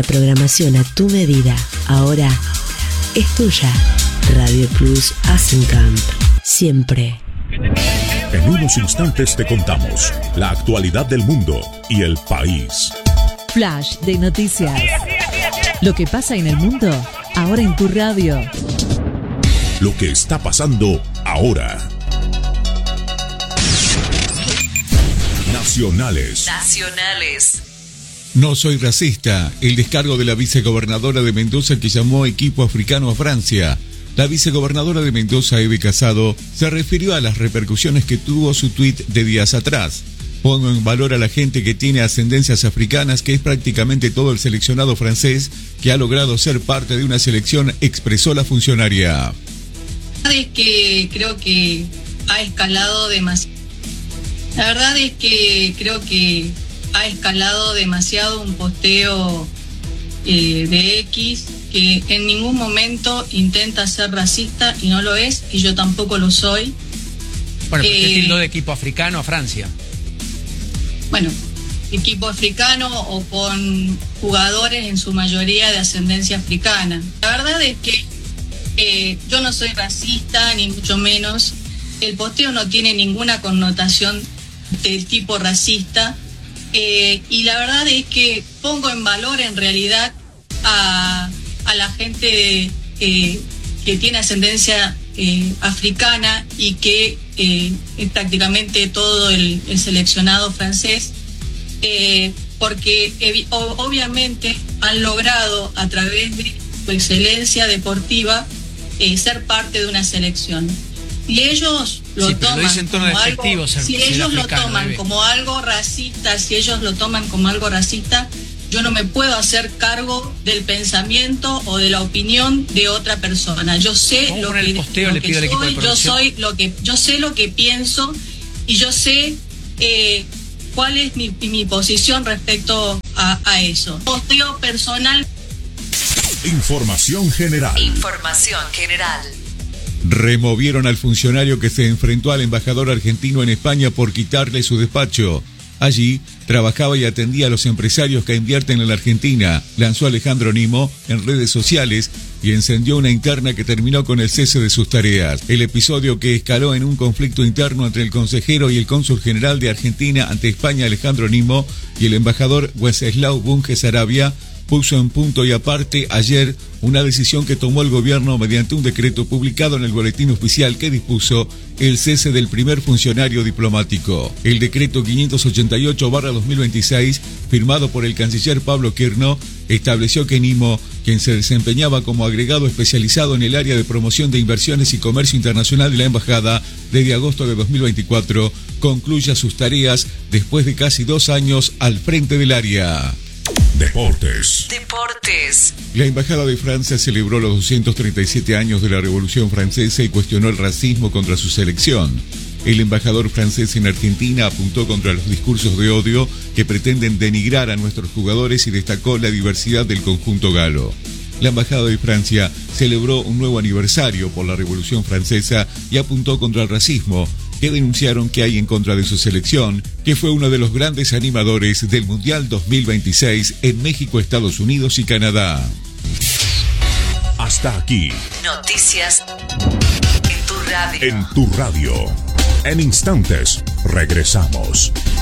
Programación a tu medida, ahora es tuya. Radio Plus Asencamp, siempre. En unos instantes te contamos la actualidad del mundo y el país. Flash de noticias. Lo que pasa en el mundo, ahora en tu radio. Lo que está pasando ahora. Nacionales. No soy racista. El descargo de la vicegobernadora de Mendoza que llamó equipo africano a Francia. La vicegobernadora de Mendoza, Eve Casado, se refirió a las repercusiones que tuvo su tuit de días atrás. Pongo en valor a la gente que tiene ascendencias africanas, que es prácticamente todo el seleccionado francés que ha logrado ser parte de una selección, expresó la funcionaria. Es que creo que ha escalado demasiado. La verdad es que creo que ha escalado demasiado un posteo de X que en ningún momento intenta ser racista y no lo es, y yo tampoco lo soy. Bueno, ¿por qué tildó de equipo africano a Francia? Bueno, equipo africano o con jugadores en su mayoría de ascendencia africana. La verdad es que yo no soy racista, ni mucho menos. El posteo no tiene ninguna connotación del tipo racista. Y la verdad es que pongo en valor en realidad a la gente que tiene ascendencia africana y que es prácticamente todo el seleccionado francés, porque obviamente han logrado a través de su excelencia deportiva ser parte de una selección. Si ellos lo toman como algo racista, si ellos lo toman como algo racista, yo no me puedo hacer cargo del pensamiento o de la opinión de otra persona. Yo sé lo que soy, yo sé lo que pienso y yo sé cuál es mi posición respecto a eso. Posteo personal. Información general. Removieron al funcionario que se enfrentó al embajador argentino en España por quitarle su despacho. Allí trabajaba y atendía a los empresarios que invierten en la Argentina, lanzó Alejandro Nimo en redes sociales y encendió una interna que terminó con el cese de sus tareas. El episodio, que escaló en un conflicto interno entre el consejero y el cónsul general de Argentina ante España, Alejandro Nimo, y el embajador Wenceslao Bunge Sarabia, puso en punto y aparte ayer una decisión que tomó el gobierno mediante un decreto publicado en el Boletín Oficial que dispuso el cese del primer funcionario diplomático. El decreto 588/2026, firmado por el canciller Pablo Quirno, estableció que Nimo, quien se desempeñaba como agregado especializado en el área de promoción de inversiones y comercio internacional de la embajada desde agosto de 2024, concluya sus tareas después de casi 2 años al frente del área. Deportes. La Embajada de Francia celebró los 237 años de la Revolución Francesa y cuestionó el racismo contra su selección. El embajador francés en Argentina apuntó contra los discursos de odio que pretenden denigrar a nuestros jugadores y destacó la diversidad del conjunto galo. La Embajada de Francia celebró un nuevo aniversario por la Revolución Francesa y apuntó contra el racismo que denunciaron que hay en contra de su selección, que fue uno de los grandes animadores del Mundial 2026 en México, Estados Unidos y Canadá. Hasta aquí. Noticias en tu radio. En tu radio. En instantes regresamos.